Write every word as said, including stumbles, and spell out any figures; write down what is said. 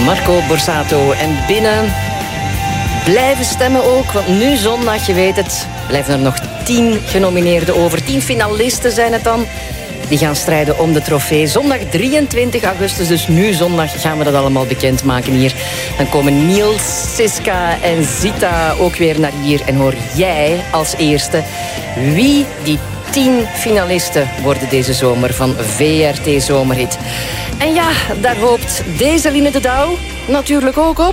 Marco Borsato. En binnen blijven stemmen ook, want nu zondag, je weet het, blijven er nog tien genomineerden over. Tien finalisten zijn het dan. Die gaan strijden om de trofee. Zondag drieëntwintig augustus, dus nu zondag gaan we dat allemaal bekendmaken hier. Dan komen Niels, Siska en Zita ook weer naar hier. En hoor jij als eerste wie die tien finalisten worden deze zomer van V R T Zomerhit. En ja, daar hoopt deze Line de Douw natuurlijk ook op.